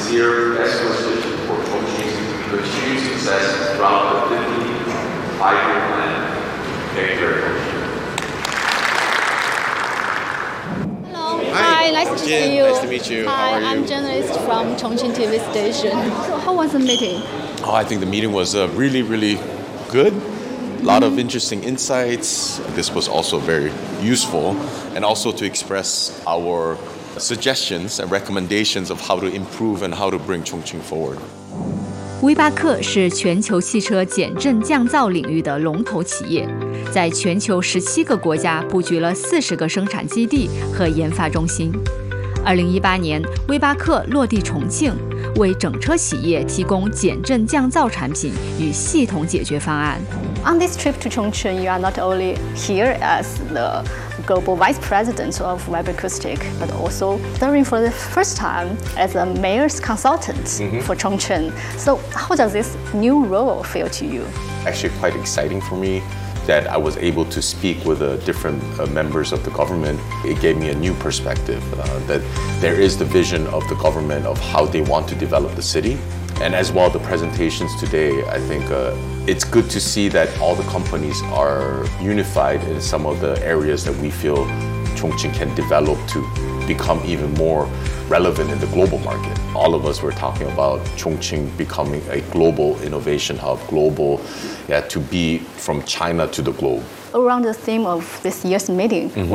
sincere best wishes for Chongqing's continued success throughout the 55-year plan. Thank you very much. Hello. Hi, nice to see you. Nice to meet you. Hi, How are you? I'm journalist from Chongqing TV station. So how was the meeting? Oh, I think the meeting was really, really good. A lot of interesting insights. This was also very useful, and also to express our suggestions and recommendations of how to improve and how to bring Chongqing forward. 威巴克是全球汽车减震降噪领域的龙头企业，在全球17个国家布局了40个生产基地和研发中心。2018年，威巴克落地重庆，为整车企业提供减震降噪产品与系统解决方案。 On this trip to Chongqing, you are not only here as the global vice president of Weber Acoustic, but also serving for the first time as a mayor's consultant for Chongqing. So how does this new role feel to you? Actually quite exciting for me that I was able to speak with different members of the government. It gave me a new perspective that there is the vision of the government of how they want to develop the city. And as well, the presentations today, I think it's good to see that all the companies are unified in some of the areas that we feel Chongqing can develop to become even more relevant in the global market. All of us were talking about Chongqing becoming a global innovation hub, to be from China to the globe. Around the theme of this year's meeting,